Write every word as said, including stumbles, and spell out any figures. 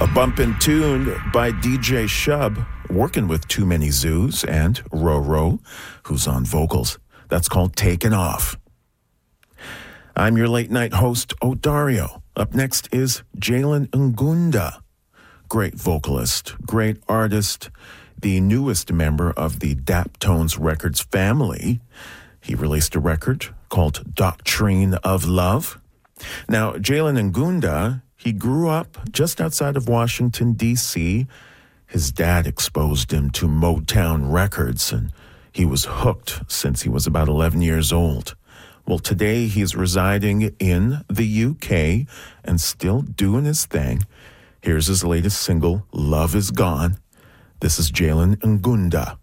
A bumpin' tune by D J Shub, working with Too Many Zoos, and Roro, who's on vocals. That's called Taken Off. I'm your late night host, Odario. Up next is Jalen Ngunda. Great vocalist, great artist, the newest member of the Daptones Records family. He released a record called Doctrine of Love. Now, Jalen Ngunda, he grew up just outside of Washington, D C His dad exposed him to Motown Records, and he was hooked since he was about eleven years old. Well, today he's residing in the U K and still doing his thing. Here's his latest single, Love Is Gone. This is Jalen Ngunda.